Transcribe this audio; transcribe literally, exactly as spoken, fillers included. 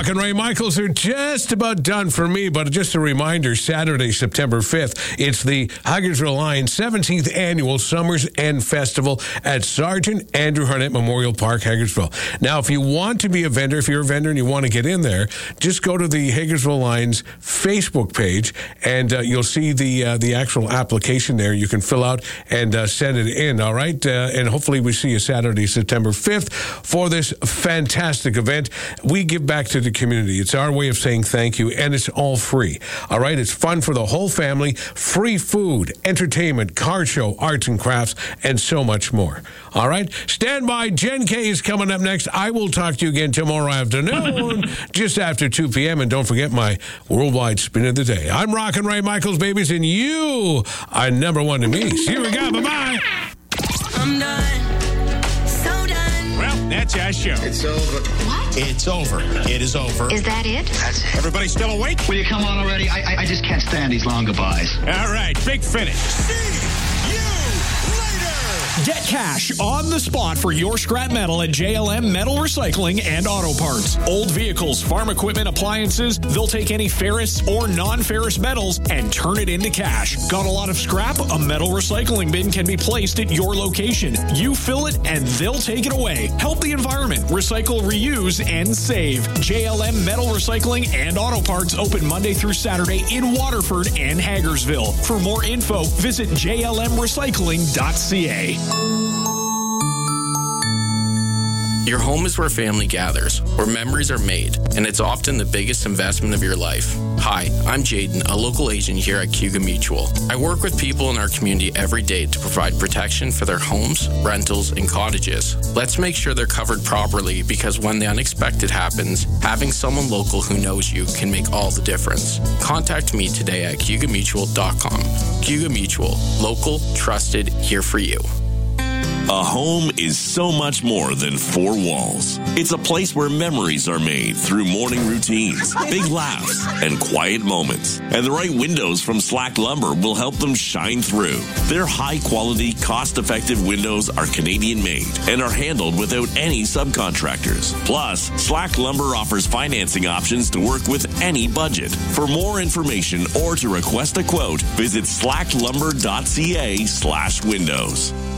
Rock and Ray Michaels are just about done for me, but just a reminder, Saturday, September fifth, it's the Hagersville Lions seventeenth Annual Summer's End Festival at Sergeant Andrew Harnett Memorial Park, Hagersville. Now, if you want to be a vendor, if you're a vendor and you want to get in there, just go to the Hagersville Lions Facebook page, and uh, you'll see the uh, the actual application there. You can fill out and uh, send it in, all right? Uh, and hopefully we see you Saturday, September fifth for this fantastic event. We give back to the community. It's our way of saying thank you, and it's all free. All right, it's fun for the whole family. Free food, entertainment, car show, arts and crafts, and so much more. All right, stand by. Jen K is coming up next. I will talk to you again tomorrow afternoon, just after two p.m. And don't forget my worldwide spin of the day. I'm Rock and Ray Michaels, babies, and you are number one to me. See you again. Bye-bye. I'm done. Well, that's our show. It's over. What? It's over. It is over. Is that it? That's it. Everybody still awake? Will you come on already? I, I I just can't stand these long goodbyes. All right, big finish. See you later. Get cash on the spot for your scrap metal at J L M Metal Recycling and Auto Parts. Old vehicles, farm equipment, appliances, they'll take any ferrous or non-ferrous metals and turn it into cash. Got a lot of scrap? A metal recycling bin can be placed at your location. You fill it and they'll take it away. Help the environment. Recycle, reuse, and save. J L M Metal Recycling and Auto Parts open Monday through Saturday in Waterford and Hagersville. For more info, visit j l m recycling dot c a. Your home is where family gathers, where memories are made, and it's often the biggest investment of your life. Hi, I'm Jaden, a local agent here at Cuga Mutual. I work with people in our community every day to provide protection for their homes, rentals, and cottages. Let's make sure they're covered properly, because when the unexpected happens, having someone local who knows you can make all the difference. Contact me today at cuga mutual dot com. Cuga Mutual, local, trusted, here for you. A home is so much more than four walls. It's a place where memories are made through morning routines, big laughs, and quiet moments. And the right windows from Slack Lumber will help them shine through. Their high-quality, cost-effective windows are Canadian-made and are handled without any subcontractors. Plus, Slack Lumber offers financing options to work with any budget. For more information or to request a quote, visit slack lumber dot c a slash windows.